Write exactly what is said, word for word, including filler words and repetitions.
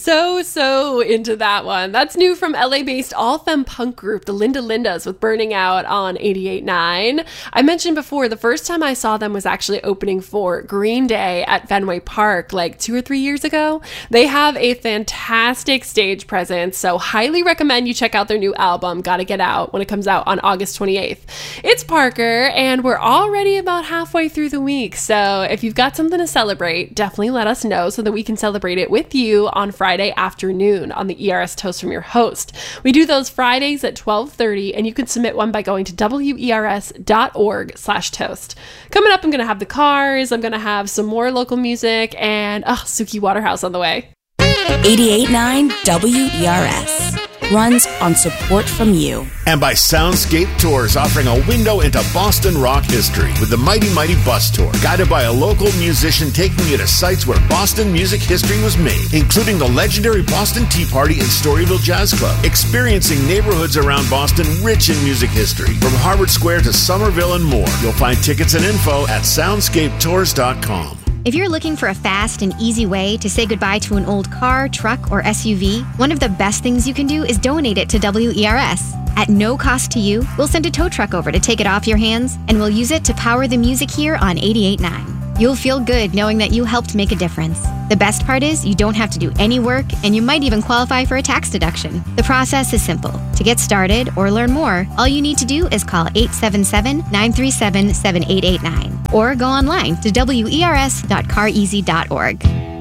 So, so into that one. That's new from L A-based all-femme punk group, the Linda Lindas, with Burning Out on eighty-eight point nine. I mentioned before, the first time I saw them was actually opening for Green Day at Fenway Park like two or three years ago. They have a fantastic stage presence, so highly recommend you check out their new album, Gotta Get Out, when it comes out on August twenty-eighth. It's Parker, and we're already about halfway through the week, so if you've got something to celebrate, definitely let us know so that we can celebrate it with you on Friday afternoon on the E R S Toast from your host. We do those Fridays at twelve thirty, and you can submit one by going to wers.org slash toast. Coming up, I'm going to have the Cars, I'm going to have some more local music, and oh, Suki Waterhouse on the way. eighty-eight point nine W E R S runs on support from you. And by Soundscape Tours, offering a window into Boston rock history with the Mighty Mighty Bus Tour, guided by a local musician taking you to sites where Boston music history was made, including the legendary Boston Tea Party and Storyville Jazz Club, experiencing neighborhoods around Boston rich in music history, from Harvard Square to Somerville and more. You'll find tickets and info at soundscape tours dot com. If you're looking for a fast and easy way to say goodbye to an old car, truck, or S U V, one of the best things you can do is donate it to W E R S. At no cost to you, we'll send a tow truck over to take it off your hands, and we'll use it to power the music here on eighty-eight point nine. You'll feel good knowing that you helped make a difference. The best part is you don't have to do any work, and you might even qualify for a tax deduction. The process is simple. To get started or learn more, all you need to do is call eight seven seven, nine three seven, seven eight eight nine or go online to W E R S dot car easy dot org.